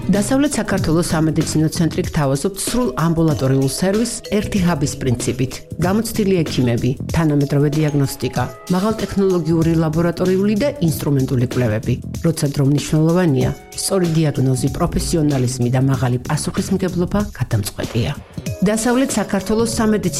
დასავლეთ საქართველოს სამედიცინო ცენტრი გთავაზობთ სრულ ამბულატორიულ სერვისს ერთი ჰაბის პრინციპით. გამოცდილი ექიმები, თანამედროვე დიაგნოსტიკა, მაღალტექნოლოგიური ლაბორატორიული და ინსტრუმენტული კვლევები. როცა დრო მნიშვნელოვანია, სწორი დიაგნოზი, პროფესიონალიზმი და მაღალი პასუხისმგებლობა გადამწყვეტია. დასავლეთ საქართველოს სამედიცინო